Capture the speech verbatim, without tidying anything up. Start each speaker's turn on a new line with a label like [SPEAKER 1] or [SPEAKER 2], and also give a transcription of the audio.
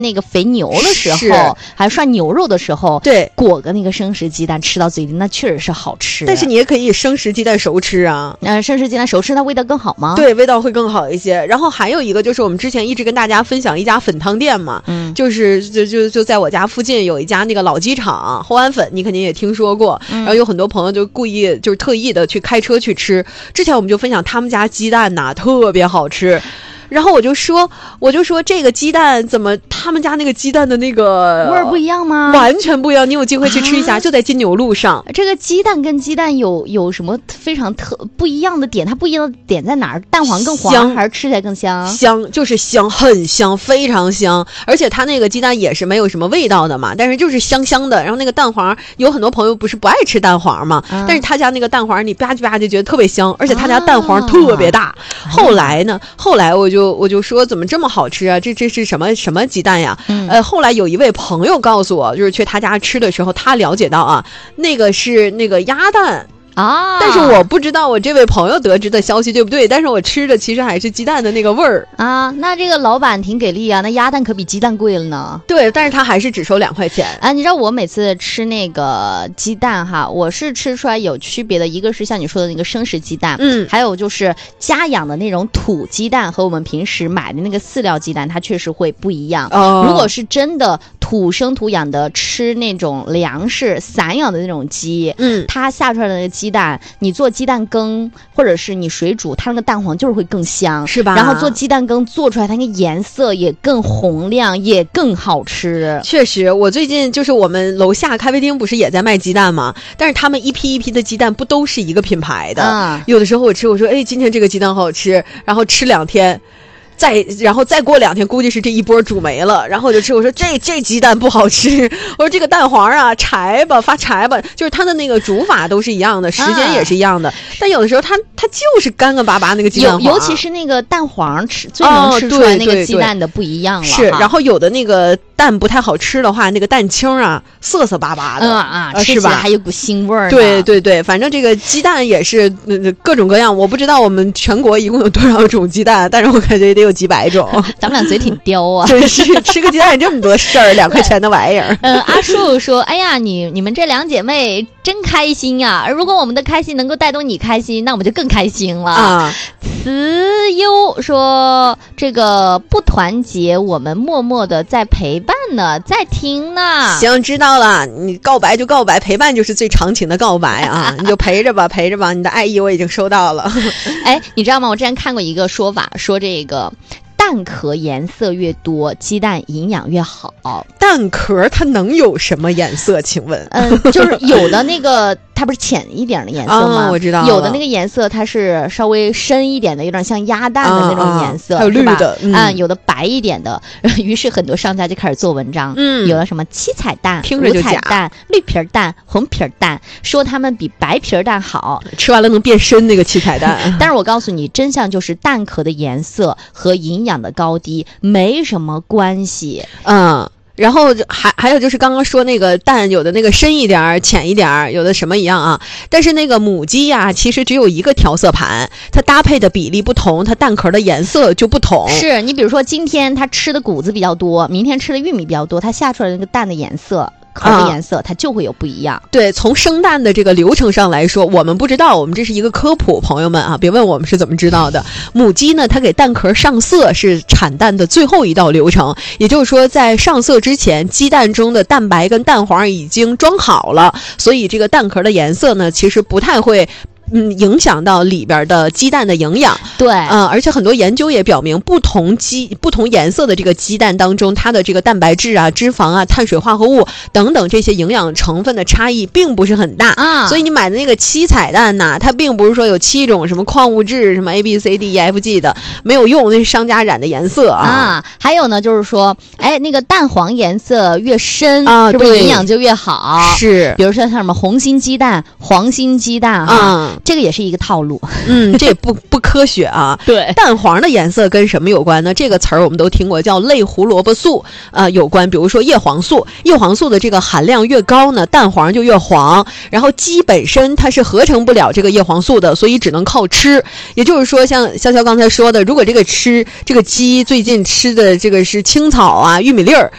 [SPEAKER 1] 那个肥牛的时候，还涮牛肉的时候，
[SPEAKER 2] 对，
[SPEAKER 1] 裹个那个生食鸡蛋吃到嘴里，那确实是好吃。
[SPEAKER 2] 但是你也可以生食鸡蛋熟吃啊。
[SPEAKER 1] 呃，生食鸡蛋熟吃，它味道更好吗？
[SPEAKER 2] 对，味道会更好一些。然后还有一个就是我们之前一直跟大家分享一家粉汤店嘛，嗯，就是就就就在我家附近有一家那个老鸡场后安粉，你肯定也听说过。嗯、然后有很多朋友就故意就是特意的去开车去吃。之前我们就分享他们家鸡蛋呐、啊、特别好吃。然后我就说，我就说这个鸡蛋怎么他们家那个鸡蛋的那个
[SPEAKER 1] 味儿不一样吗？
[SPEAKER 2] 完全不一样，你有机会去吃一下，啊、就在金牛路上。
[SPEAKER 1] 这个鸡蛋跟鸡蛋有有什么非常特不一样的点？它不一样的点在哪儿？蛋黄更黄还是吃起来更香？
[SPEAKER 2] 香，就是香，很香，非常香。而且它那个鸡蛋也是没有什么味道的嘛，但是就是香香的。然后那个蛋黄，有很多朋友不是不爱吃蛋黄嘛，啊、但是他家那个蛋黄你吧唧吧唧觉得特别香，而且他家蛋黄特别大。啊、后来呢，后来我就。我就说怎么这么好吃啊？这这是什么什么鸡蛋呀？嗯、呃，后来有一位朋友告诉我，就是去他家吃的时候，他了解到啊，那个是那个鸭蛋。啊！但是我不知道我这位朋友得知的消息对不对，但是我吃的其实还是鸡蛋的那个味儿
[SPEAKER 1] 啊。那这个老板挺给力啊，那鸭蛋可比鸡蛋贵了呢。
[SPEAKER 2] 对，但是他还是只收两块钱
[SPEAKER 1] 啊。你知道我每次吃那个鸡蛋哈，我是吃出来有区别的，一个是像你说的那个生食鸡蛋，嗯，还有就是家养的那种土鸡蛋和我们平时买的那个饲料鸡蛋，它确实会不一样。哦，如果是真的土生土养的，吃那种粮食散养的那种鸡，嗯，它下出来的那个鸡蛋，你做鸡蛋羹或者是你水煮，它那个蛋黄就是会更香，
[SPEAKER 2] 是吧？
[SPEAKER 1] 然后做鸡蛋羹做出来，它那个颜色也更红亮，也更好吃。
[SPEAKER 2] 确实，我最近就是我们楼下咖啡厅不是也在卖鸡蛋吗？但是他们一批一批的鸡蛋不都是一个品牌的？嗯，有的时候我吃，我说，哎，今天这个鸡蛋好吃，然后吃两天。再然后再过两天，估计是这一波煮没了，然后我就吃，我说这这鸡蛋不好吃，我说这个蛋黄啊柴吧发柴吧，就是它的那个煮法都是一样的，时间也是一样的，啊、但有的时候它它就是干干巴巴那个鸡蛋黄，
[SPEAKER 1] 尤其是那个蛋黄吃最能吃出来那个鸡蛋的不一样了。
[SPEAKER 2] 哦、是，然后有的那个蛋不太好吃的话，那个蛋清啊涩涩巴巴的，
[SPEAKER 1] 嗯啊，吃起来还有股腥味儿。
[SPEAKER 2] 对对对，反正这个鸡蛋也是、呃、各种各样，我不知道我们全国一共有多少种鸡蛋，但是我感觉得有几百种。
[SPEAKER 1] 咱们俩嘴挺刁啊，
[SPEAKER 2] 真是吃个鸡蛋这么多事儿，两块钱的玩意儿。
[SPEAKER 1] 嗯、呃，阿树说：“哎呀，你你们这两姐妹真开心呀！如果我们的开心能够带动你开心，那我们就更开心了。”啊，慈优说：“这个不团结，我们默默的在陪伴呢，在听呢。”
[SPEAKER 2] 行，知道了，你告白就告白，陪伴就是最长情的告白啊！你就陪着吧，陪着吧，你的爱意我已经收到了。
[SPEAKER 1] 哎，你知道吗？我之前看过一个说法，说这个。蛋壳颜色越多，鸡蛋营养越好。
[SPEAKER 2] 蛋壳它能有什么颜色？请问？
[SPEAKER 1] 嗯，就是有的那个它不是浅一点的颜色吗？
[SPEAKER 2] 哦、我知道。
[SPEAKER 1] 有的那个颜色它是稍微深一点的，有点像鸭蛋的那种颜色，
[SPEAKER 2] 啊、还有绿的，
[SPEAKER 1] 嗯、啊，有的白一点的。于是很多商家就开始做文章，嗯，有了什么七彩蛋、
[SPEAKER 2] 听着就假，
[SPEAKER 1] 五彩蛋、绿皮蛋、红皮蛋，说它们比白皮蛋好，
[SPEAKER 2] 吃完了能变深那个七彩蛋。
[SPEAKER 1] 但是我告诉你，真相就是蛋壳的颜色和营养的高低没什么关系。
[SPEAKER 2] 嗯，然后还还有就是刚刚说那个蛋，有的那个深一点浅一点，有的什么一样啊，但是那个母鸡呀其实只有一个调色盘，它搭配的比例不同，它蛋壳的颜色就不同。
[SPEAKER 1] 是，你比如说今天它吃的谷子比较多，明天吃的玉米比较多，它下出来的那个蛋的颜色壳的颜色、啊、它就会有不一样。
[SPEAKER 2] 对，从生蛋的这个流程上来说，我们不知道，我们这是一个科普，朋友们啊，别问我们是怎么知道的。母鸡呢，它给蛋壳上色是产蛋的最后一道流程，也就是说在上色之前，鸡蛋中的蛋白跟蛋黄已经装好了，所以这个蛋壳的颜色呢其实不太会嗯，影响到里边的鸡蛋的营养。
[SPEAKER 1] 对，
[SPEAKER 2] 嗯，而且很多研究也表明，不同鸡、不同颜色的这个鸡蛋当中，它的这个蛋白质啊、脂肪啊、碳水化合物等等这些营养成分的差异并不是很大啊。所以你买的那个七彩蛋呐、啊，它并不是说有七种什么矿物质、什么 A B C D E F G 的，没有用，那是商家染的颜色啊。
[SPEAKER 1] 啊，还有呢，就是说，哎，那个蛋黄颜色越深啊，是不是营养就越好？
[SPEAKER 2] 是，
[SPEAKER 1] 比如说像什么红心鸡蛋、黄心鸡蛋啊。嗯，这个也是一个套路，
[SPEAKER 2] 嗯，这也不不科学啊。
[SPEAKER 1] 对，
[SPEAKER 2] 蛋黄的颜色跟什么有关呢？这个词儿我们都听过，叫类胡萝卜素，呃，有关。比如说叶黄素，叶黄素的这个含量越高呢，蛋黄就越黄。然后鸡本身它是合成不了这个叶黄素的，所以只能靠吃。也就是说，像潇潇刚才说的，如果这个吃这个鸡最近吃的这个是青草啊、玉米粒儿，